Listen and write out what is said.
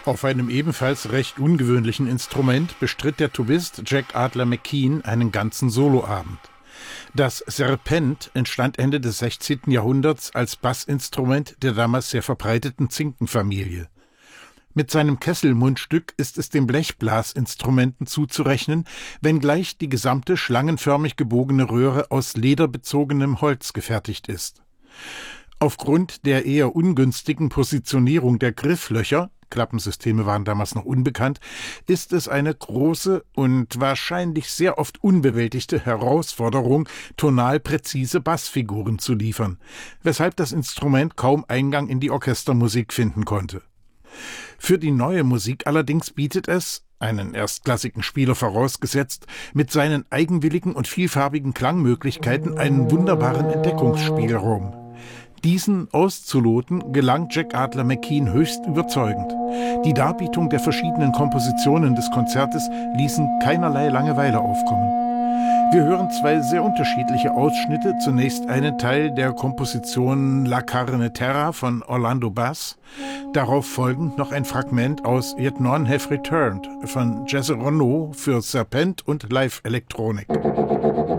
Auf einem ebenfalls recht ungewöhnlichen Instrument bestritt der Tubist Jack Adler McKean einen ganzen Soloabend. Das Serpent entstand Ende des 16. Jahrhunderts als Bassinstrument der damals sehr verbreiteten Zinkenfamilie. Mit seinem Kesselmundstück ist es den Blechblasinstrumenten zuzurechnen, wenngleich die gesamte schlangenförmig gebogene Röhre aus lederbezogenem Holz gefertigt ist. Aufgrund der eher ungünstigen Positionierung der Grifflöcher, Klappensysteme waren damals noch unbekannt, ist es eine große und wahrscheinlich sehr oft unbewältigte Herausforderung, tonal präzise Bassfiguren zu liefern, weshalb das Instrument kaum Eingang in die Orchestermusik finden konnte. Für die neue Musik allerdings bietet es, einen erstklassigen Spieler vorausgesetzt, mit seinen eigenwilligen und vielfarbigen Klangmöglichkeiten einen wunderbaren Entdeckungsspielraum. Diesen auszuloten gelang Jack Adler McKean höchst überzeugend. Die Darbietung der verschiedenen Kompositionen des Konzertes ließen keinerlei Langeweile aufkommen. Wir hören zwei sehr unterschiedliche Ausschnitte. Zunächst einen Teil der Komposition La Carne Terra von Orlando Bass. Darauf folgend noch ein Fragment aus Yet None Have Returned von Jesse Ronneau für Serpent und Live Elektronik.